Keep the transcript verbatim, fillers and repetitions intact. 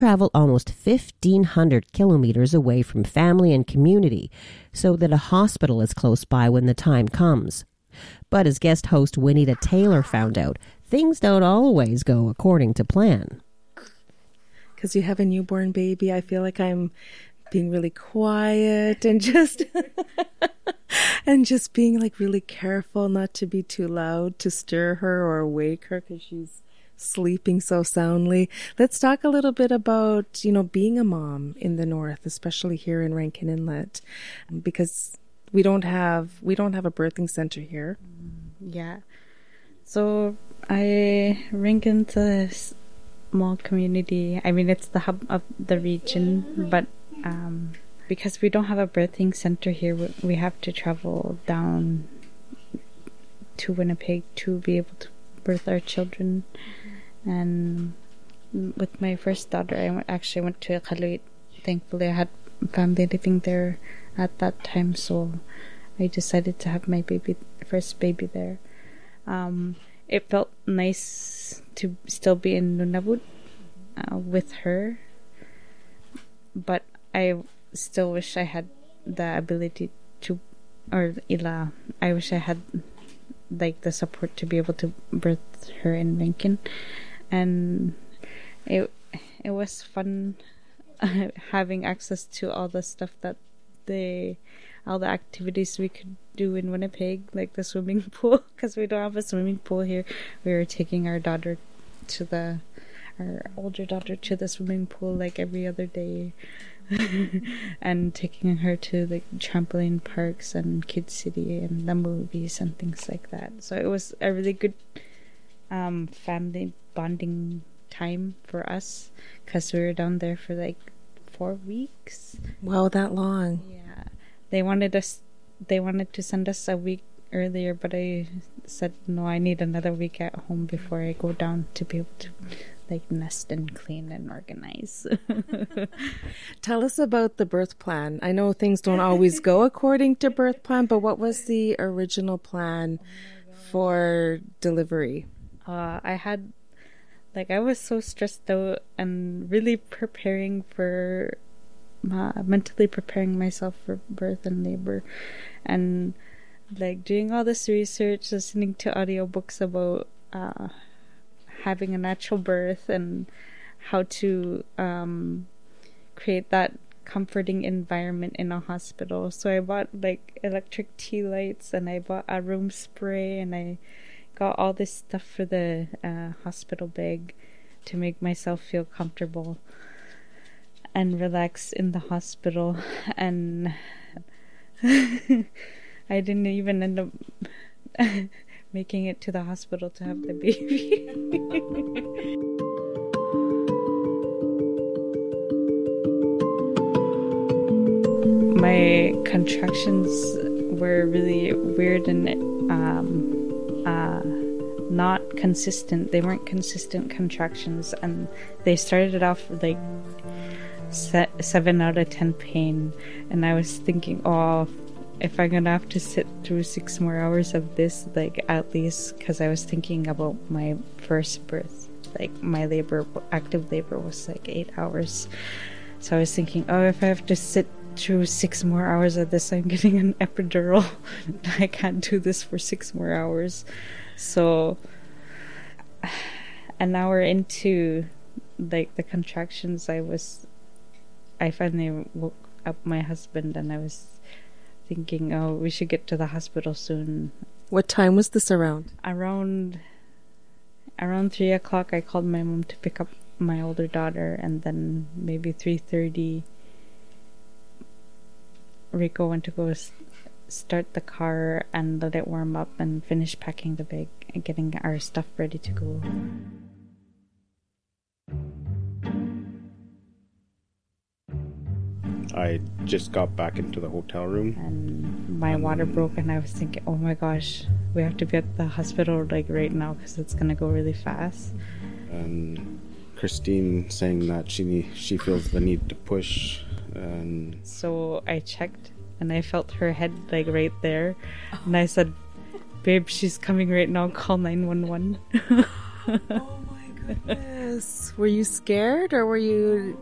travel almost fifteen hundred kilometers away from family and community so that a hospital is close by when the time comes. But as guest host Winita Taylor found out, things don't always go according to plan. Because you have a newborn baby, I feel like I'm being really quiet and just and just being like really careful not to be too loud to stir her or wake her because she's sleeping so soundly. Let's talk a little bit about, you know, being a mom in the north, especially here in Rankin Inlet, because we don't have we don't have a birthing center here. Yeah. So I Rankin's a small community. I mean, it's the hub of the region, but um, because we don't have a birthing center here, we, we have to travel down to Winnipeg to be able to birth our children. And with my first daughter, I went, actually went to Iqaluit. Thankfully, I had family living there at that time, so I decided to have my baby, first baby there. Um, it felt nice to still be in Nunavut uh, with her, but I still wish I had the ability to, or Ila, I wish I had like the support to be able to birth her in Rankin. And it it was fun having access to all the stuff that they, all the activities we could do in Winnipeg, like the swimming pool, because we don't have a swimming pool here. We were taking our daughter to the, our older daughter to the swimming pool like every other day, and taking her to the trampoline parks and Kids City and the movies and things like that. So it was a really good um, family bonding time for us, because we were down there for like four weeks. Wow, that long. Yeah. They wanted us, they wanted to send us a week earlier, but I said, no, I need another week at home before I go down to be able to like nest and clean and organize. Tell us about the birth plan. I know things don't always go according to birth plan, but what was the original plan for delivery? Uh, I had, like, I was so stressed out and really preparing for, uh, mentally preparing myself for birth and labor, and like doing all this research, listening to audiobooks about uh, having a natural birth and how to um, create that comforting environment in a hospital. So I bought like electric tea lights, and I bought a room spray, and I got all this stuff for the uh, hospital bag to make myself feel comfortable and relax in the hospital. And I didn't even end up making it to the hospital to have the baby. My contractions were really weird and um, uh, not consistent. They weren't consistent contractions, and they started off like se- seven out of ten pain, and I was thinking, oh, if I'm gonna have to sit through six more hours of this, like at least, because I was thinking about my first birth, like my labor, active labor was like eight hours, so I was thinking, oh, if I have to sit through six more hours of this, I'm getting an epidural. I can't do this for six more hours. So an hour into like the contractions, I was I finally woke up my husband, and I was thinking, oh, we should get to the hospital soon. What time was this around? Around around three o'clock. I called my mom to pick up my older daughter, and then maybe three thirty Rico went to go s- start the car and let it warm up and finish packing the bag and getting our stuff ready to go. I just got back into the hotel room, and my water broke, and I was thinking, oh my gosh, we have to be at the hospital like right now because it's gonna go really fast. and Christine saying that she ne- she feels the need to push, and So I checked, and I felt her head like right there, and I said, babe, she's coming right now, call nine one one. Oh my Yes. Were you scared or were you